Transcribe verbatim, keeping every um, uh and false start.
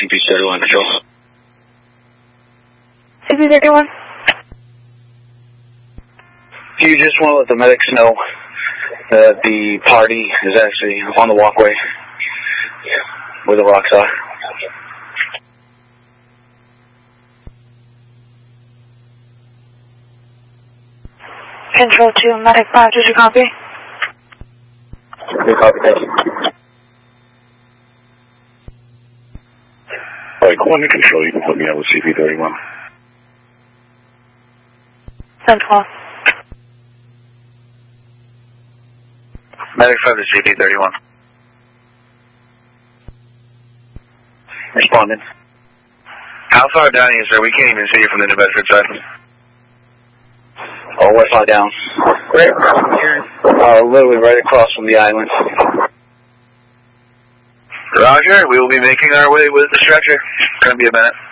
C P thirty-one Control. C P thirty-one. You just want to let the medics know that the party is actually on the walkway where the rocks are. Control two, Medic five, did you copy? Good copy, thank you. Alright, go on to Control, you can put me on with C P thirty-one. Central. Medic five to C P thirty-one. Responding. How far down are you, sir? We can't even see you from the New Bedford side. Oh, we're far down. Where? Uh, literally right across from the island. Roger, we will be making our way with the stretcher. It's going to be a minute.